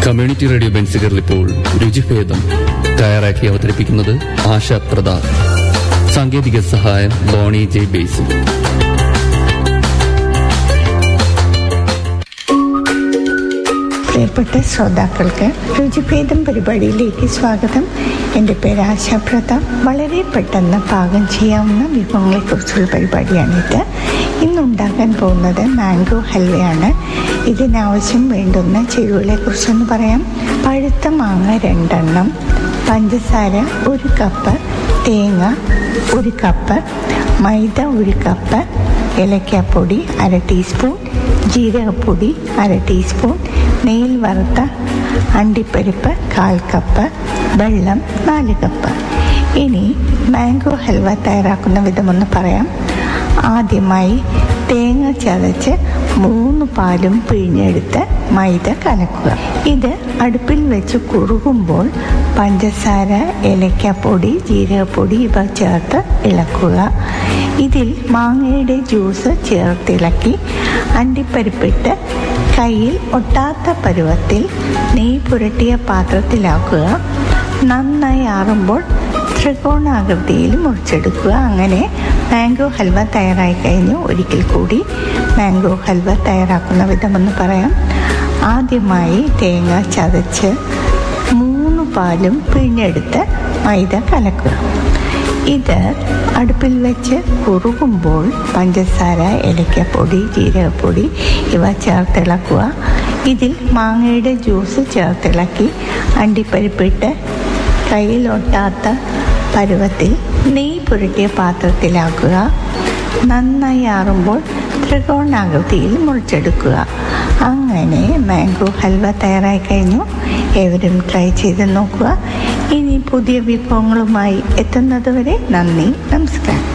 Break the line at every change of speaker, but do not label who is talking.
Community radio ബെൻസിഗറിൽ ഇപ്പോൾ രുചിഭേദം തയ്യാറാക്കി അവതരിപ്പിക്കുന്നത് ആശാ പ്രതാപ്. സാങ്കേതിക സഹായം ബോണി ജെ ബേസി.
പ്രിയപ്പെട്ട ശ്രോതാക്കൾക്ക് രുചിഭേദം പരിപാടിയിലേക്ക് സ്വാഗതം. എൻ്റെ പേര് ആശാ പ്രതാപ്. വളരെ പെട്ടെന്ന് പാകം ചെയ്യാവുന്ന വിഭവങ്ങളെക്കുറിച്ചുള്ള പരിപാടിയാണിത്. ഇന്നുണ്ടാക്കാൻ പോകുന്നത് മാംഗോ ഹൽവയാണ്. ഇതിനാവശ്യം വേണ്ടുന്ന ചേരുവകളെക്കുറിച്ചൊന്ന് പറയാം. പഴുത്ത മാങ്ങ 2 എണ്ണം, പഞ്ചസാര 1 കപ്പ്, തേങ്ങ 1 കപ്പ്, മൈദ 1 കപ്പ്, ഏലക്കാപ്പൊടി 1/2 ടീസ്പൂൺ, ജീരകപ്പൊടി 1/2 ടീസ്പൂൺ, നെയ്യിൽ വറുത്ത അണ്ടിപ്പരിപ്പ് 1/4 കപ്പ്, വെള്ളം 4 കപ്പ്. ഇനി മാംഗോ ഹൽവ തയ്യാറാക്കുന്ന വിധമൊന്ന് പറയാം. ആദ്യമായി തേങ്ങ ചതച്ച് 3 പാലും പിഴിഞ്ഞെടുത്ത് മൈദ കലക്കുക. ഇത് അടുപ്പിൽ വെച്ച് കുറുകുമ്പോൾ പഞ്ചസാര, ഏലക്കാപ്പൊടി, ജീരകപ്പൊടി ഇവ ചേർത്ത് ഇളക്കുക. ഇതിൽ മാങ്ങയുടെ ജ്യൂസ് ചേർത്തിളക്കി അണ്ടിപ്പരിപ്പിട്ട് കയ്യിൽ ഒട്ടാത്ത പരുവത്തിൽ നെയ്യ് പുരട്ടിയ പാത്രത്തിലാക്കുക. നന്നായി ആറുമ്പോൾ ത്രികോണാകൃതിയിൽ മുറിച്ചെടുക്കുക. അങ്ങനെ മാംഗോ ഹൽവ തയ്യാറായി കഴിഞ്ഞു. ഒരിക്കൽ കൂടി മാംഗോ ഹൽവ തയ്യാറാക്കുന്ന വിധമെന്ന് പറയാം. ആദ്യമായി തേങ്ങ ചതച്ച് 3 പാലും പിഴിഞ്ഞെടുത്ത് മൈദ കലക്കുക. ഇത് അടുപ്പിൽ വെച്ച് കുറുകുമ്പോൾ പഞ്ചസാര, ഏലക്കപ്പൊടി, ജീരകപ്പൊടി ഇവ ചേർത്തിളക്കുക. ഇതിൽ മാങ്ങയുടെ ജ്യൂസ് ചേർത്തിളക്കി അണ്ടിപ്പരിപ്പിട്ട് കയ്യിലൊട്ടാത്ത പരുവത്തിൽ നെയ്യ് പുരട്ടിയ പാത്രത്തിലാക്കുക. നന്നായി ആറുമ്പോൾ ത്രികോണാകൃതിയിൽ മുറിച്ചെടുക്കുക. അങ്ങനെ മാംഗോ ഹൽവ തയ്യാറായി കഴിഞ്ഞു. ഏവരും ട്രൈ ചെയ്ത് നോക്കുക. ഇനി പുതിയ വിഭവങ്ങളുമായി എത്തുന്നത് വരെ നന്ദി, നമസ്കാരം.